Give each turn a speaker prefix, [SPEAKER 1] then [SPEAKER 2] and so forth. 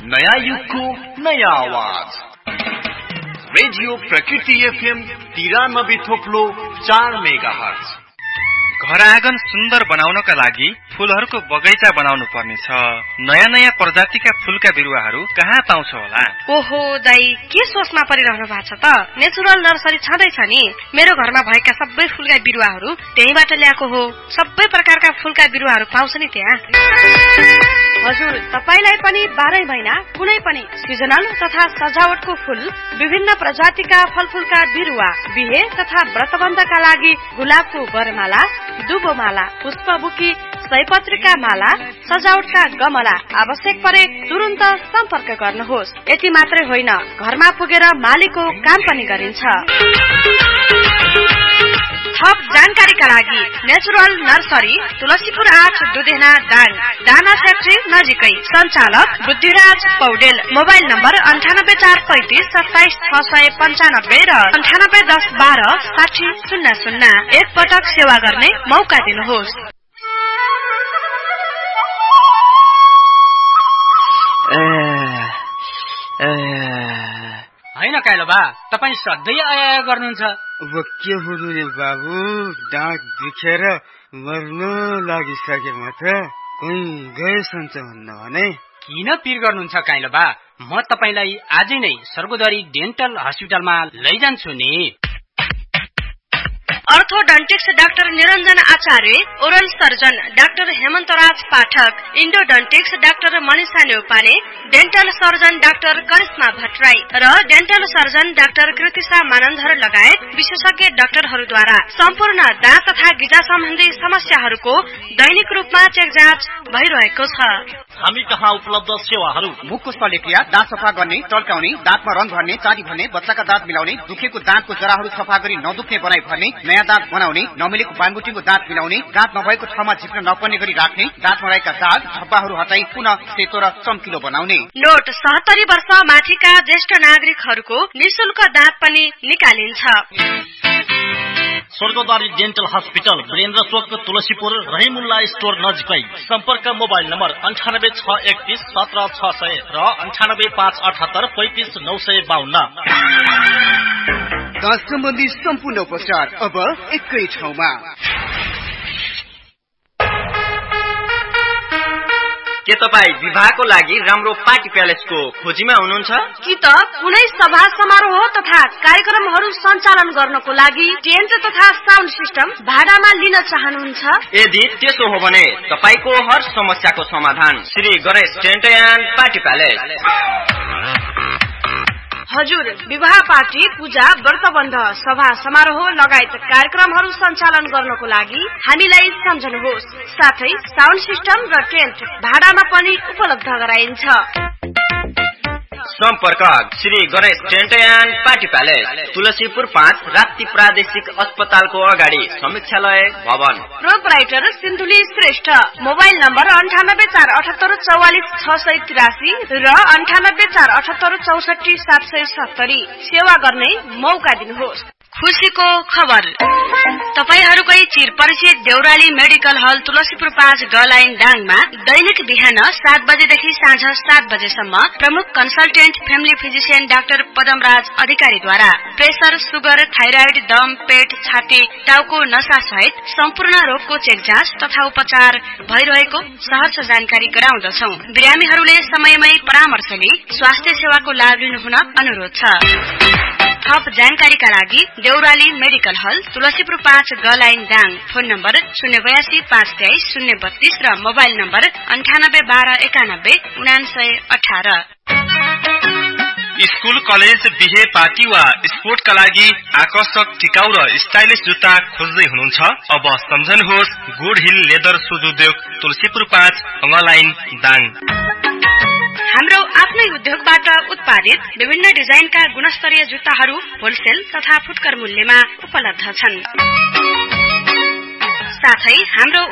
[SPEAKER 1] नयाँ युगको नयाँ आवाज रेडियो प्रकृति FM 93.4 मेगाहर्ज।
[SPEAKER 2] घर आँगन सुन्दर बनाउनका लागि फूलहरूको बगैँचा बनाउनु पर्नेछ। नयाँ नयाँ प्रजातिका फूलका बिरुवाहरू कहाँ पाउँछ होला?
[SPEAKER 3] ओहो दाई, के सोचमा परिरहनु भएको छ त? नेचुरल नर्सरी छँदैछ नि। मेरो घरमा भएका सबै फूलका बिरुवाहरू त्यहीबाट ल्याएको हो। सबै प्रकारका फूलका बिरुवाहरू पाउँछ नि त्यहाँ। हजुर, तपाईलाई पनि 12 महिना कुनै पनि सिजनल तथा सजावटको फूल, विभिन्न प्रजातिका फलफूलका बिरुवा, बिहे तथा व्रतबन्धका लागि गुलाबको वरमाला, दुबोमाला, पुष्पबुकी, सयपत्रीका माला, सजावटका गमला आवश्यक परे तुरुन्त सम्पर्क गर्नुहोस्। यति मात्रै होइन, घरमा पुगेर मालीको काम पनि गरिन्छ। थप जानकारीका लागि नेचुरल नर्सरी तुलसीपुर 8 दुधेना दाङ, दाना फ्याक्ट्री नजिकै। सञ्चालक बुद्धिराज पौडेल। मोबाइल नम्बर 9845 27695 र 9810126000। एक पटक सेवा गर्ने मौका दिनुहोस्।
[SPEAKER 4] हैन काइलो बा, तपाई सधैँ आया गर्नुहुन्छ।
[SPEAKER 5] अब के हुनु नि बाबु, डाँट दुखेर मर्न लागिसके म त। कहीँ गए सन्च भन्न भने।
[SPEAKER 4] किन पिर गर्नुहुन्छ काइलो बा? म तपाईलाई आजै नै सर्गोदरी डेन्टल हस्पिटलमा लैजान्छु नि।
[SPEAKER 3] अर्थोडन्टिक्स डाक्टर निरञ्जन आचार्य, ओरल सर्जन डाक्टर हेमन्तराज पाठक, इन्डोडन्टिक्स doctor Manisha Neupane, dental surgeon doctor Karishma Bhattarai र dental surgeon doctor Kritisha Manandhar लगायत विशेषज्ञ डाक्टरहरूद्वारा सम्पूर्ण दाँत तथा गिजा सम्बन्धी समस्याहरूको दैनिक रूपमा चेक जाँच भइरहेको छ।
[SPEAKER 1] हामी कहाँ उपलब्ध सेवाहरू:
[SPEAKER 6] मुखको शल्यक्रिया, दाँत सफा गर्ने, टल्काउने, दाँतमा रङ भर्ने, चाँडी भर्ने, बच्चाका दाँत मिलाउने, दुखेको दाँतको जराहरू सफा गरी नदुख्ने बनाइ भर्ने, नयाँ दाँत बनाउने, नमिलेको बानबुटीको दाँत मिलाउने, दाँत नभएको ठाउँमा झिक्न नपर्ने गरी राख्ने, दाँतमा रहेका दाग धब्बाहरू हटाई पुनः सेतो र चम्किलो बनाउने।
[SPEAKER 3] नोट: 70 वर्ष माथिका ज्येष्ठ नागरिकहरूको निशुल्क दाँत पनि निकालिन्छ।
[SPEAKER 1] स्वर्गदारी डेन्टल हस्पिटल, वीरेन्द्र चोक, तुलसीपुर, रहिमुल्ला स्टोर नजिकै। सम्पर्क मोबाइल नम्बर 9861 17600 र 9858 35952।
[SPEAKER 6] दाँत सम्बन्धी सम्पूर्ण उपचार अब एकै ठाउँमा।
[SPEAKER 7] के तपाई विवाहको लागि राम्रो पार्टी प्यालेसको खोजीमा हुनुहुन्छ?
[SPEAKER 3] कि त कुनै सभा समारोह तथा कार्यक्रमहरू सञ्चालन गर्नको लागि टेन्ट तथा साउन्ड सिस्टम भाडामा लिन चाहनुहुन्छ?
[SPEAKER 7] यदि त्यसो हो भने तपाईको हर समस्याको समाधान Shri Ganesh tent and party palace.
[SPEAKER 3] हजुर, विवाह पार्टी, पूजा, व्रतबन्ध, सभा समारोह लगायत कार्यक्रमहरू सञ्चालन गर्नको लागि हामीलाई सम्झनुहोस्। साथै साउन्ड सिस्टम र टेन्ट भाडामा पनि उपलब्ध गराइन्छ।
[SPEAKER 7] सम्पर्क Shri Ganesh tent and party palace, Tulsipur 5, Rapti प्रादेशिक अस्पतालको अगाडि, समीक्षालय भवन।
[SPEAKER 3] Proprietor Sindhuli Shrestha. Mobile number 9847844683 र 9847844770। सेवा गर्ने मौका दिनुहोस्। खुशीको खबर, तपाईहरूकै चिर परिचित देउराली मेडिकल हल तुलसीपुर 5 गलाइन दाङमा दैनिक बिहान 7 बजेदेखि साँझ 7 बजेसम्म प्रमुख consultant family physician doctor Padamraj अधिकारीद्वारा प्रेसर, सुगर, थाइराइड, दम, पेट, छाती, टाउको नसा सहित सम्पूर्ण रोगको चेक जाँच तथा उपचार भइरहेको सहर्ष जानकारी गराउँदछौ। बिरामीहरूले समयमै परामर्श लिई स्वास्थ्य सेवाको लाभ लिनुहुन अनुरोध छ। थप जानकारीका लागि देउराली मेडिकल हल तुलसीपुर 5 गलाइन दाङ। फोन नम्बर 082 523 032 र मोबाइल नम्बर 9812 91 1918।
[SPEAKER 2] स्कूल, कलेज, बिहे, पार्टी वा स्पोर्टका लागि आकर्षक, टिकाउ र स्टाइलिश जुत्ता खोज्दै हुनुहुन्छ? अब सम्झनुहोस् गुड हिल लेदर सुज उद्योग, तुलसीपुर 5 गलाइन दाङ।
[SPEAKER 3] हाम्रो आफ्नै उद्योगबाट उत्पादित विभिन्न डिजाइनका गुणस्तरीय जुत्ताहरू होलसेल तथा फुटकर मूल्यमा उपलब्ध छन्। साथै हाम्रो